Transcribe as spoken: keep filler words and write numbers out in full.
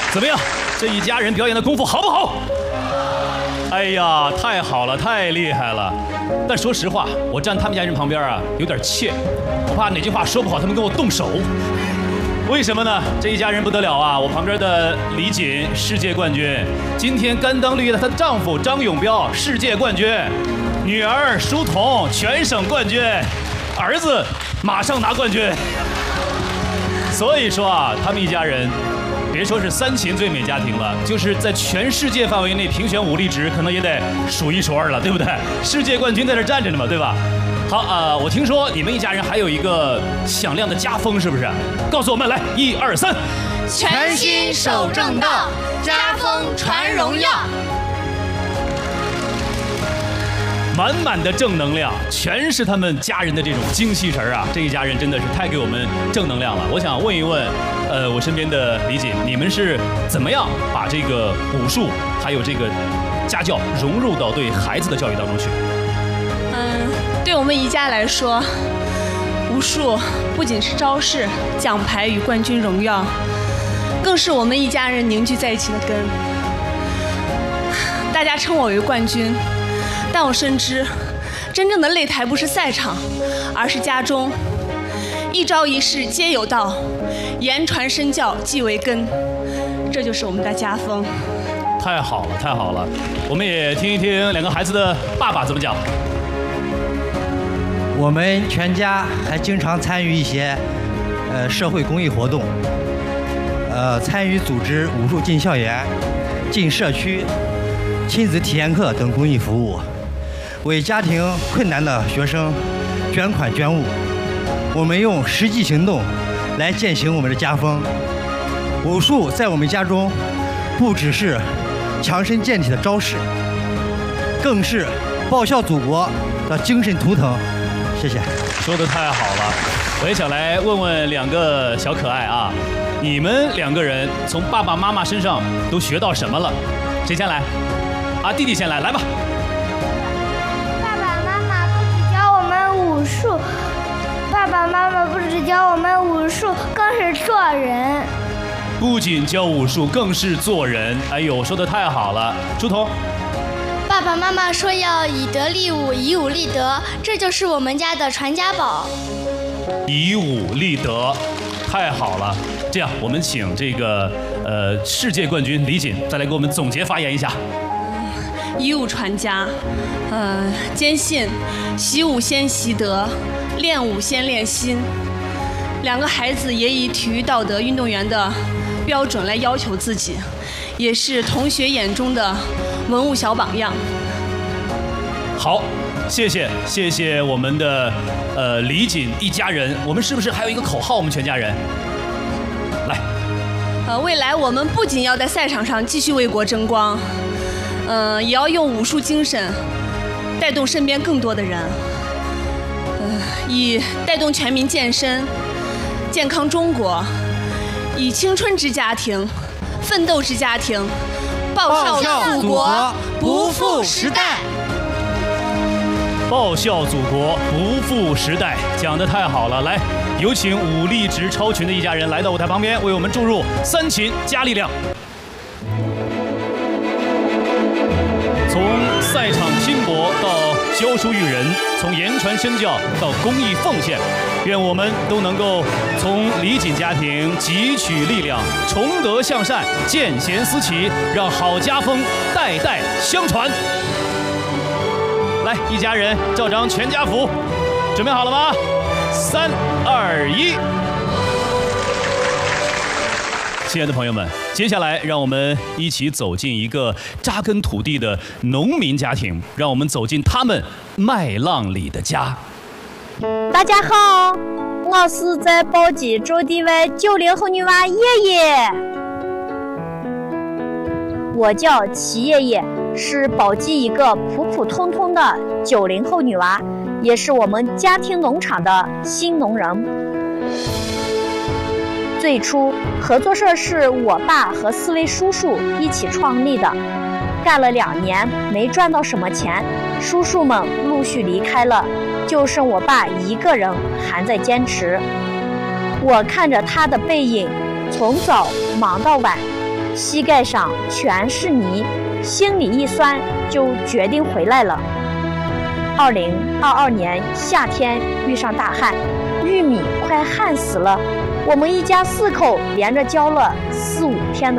怎么样？这一家人表演的功夫好不好？哎呀，太好了，太厉害了！但说实话，我站他们家人旁边啊，有点怯，我怕哪句话说不好，他们跟我动手。为什么呢？这一家人不得了啊！我旁边的李锦世界冠军，今天甘当绿叶的她的丈夫张永彪世界冠军，女儿舒彤全省冠军，儿子马上拿冠军。所以说啊，他们一家人，别说是三秦最美家庭了，就是在全世界范围内评选武力值，可能也得数一数二了，对不对？世界冠军在这站着呢嘛，对吧？好啊、呃，我听说你们一家人还有一个响亮的家风，是不是？告诉我们，来，一二三， 全心守正道，家风传荣耀。 满满的正能量，全是他们家人的这种精气神啊！这一家人真的是太给我们正能量了。我想问一问，呃，我身边的李锦，你们是怎么样把这个武术还有这个家教融入到对孩子的教育当中去？ 嗯，对我们一家来说，武术不仅是招式、奖牌与冠军荣耀，更是我们一家人凝聚在一起的根。大家称我为冠军，但我深知，真正的擂台不是赛场，而是家中。一招一式皆有道，言传身教即为根，这就是我们的家风。 太好了，太好了！我们也听一听两个孩子的爸爸怎么讲。 我们全家还经常参与一些呃社会公益活动，呃，参与组织武术进校园、进社区、亲子体验课等公益服务，为家庭困难的学生捐款捐物。我们用实际行动来践行我们的家风。武术在我们家中不只是强身健体的招式，更是报效祖国的精神图腾。谢谢， 说得太好了。我也想来问问两个小可爱啊，你们两个人从爸爸妈妈身上都学到什么了？谁先来？啊，弟弟先来，来吧。 爸爸妈妈不只教我们武术，爸爸妈妈不只教我们武术，更是做人。 不仅教武术，更是做人。哎呦，说得太好了，朱彤。 爸爸妈妈说要以德立武，以武立德，这就是我们家的传家宝。 以武立德，太好了。这样，我们请这个呃世界冠军李锦再来给我们总结发言一下。 以武传家，呃，坚信习武先习德，练武先练心。两个孩子也以体育道德运动员的标准来要求自己，也是同学眼中的文物小榜样。 好，谢谢谢谢我们的呃李锦一家人。我们是不是还有一个口号？我们全家人来。 呃，未来我们不仅要在赛场上继续为国争光，呃，也要用武术精神带动身边更多的人，呃，以带动全民健身、健康中国，以青春之家庭、奋斗之家庭，报效祖国，不负时代。 报效祖国，不负时代，讲得太好了！来，有请武力值超群的一家人来到舞台旁边，为我们注入三秦加力量。从赛场拼搏到教书育人，从言传身教到公益奉献，愿我们都能够从李锦家庭汲取力量，崇德向善，见贤思齐，让好家风代代相传。来，一家人照张全家福，准备好了吗？三二一。亲爱的朋友们，接下来让我们一起走进一个扎根土地的农民家庭，让我们走进他们麦浪里的家。 大家好，我是在宝鸡州地外九零后女娃叶叶，我叫齐叶叶，是宝鸡一个普普通通的九零后女娃，也是我们家庭农场的新农人。最初合作社是我爸和四位叔叔一起创立的，干了两年没赚到什么钱，叔叔们陆续离开了，就剩我爸一个人还在坚持。我看着他的背影，从早忙到晚， 膝盖上全是泥，心里一酸，就决定回来了。二零二二年夏天遇上大旱，玉米快旱死了，我们一家四口连着浇了四五天的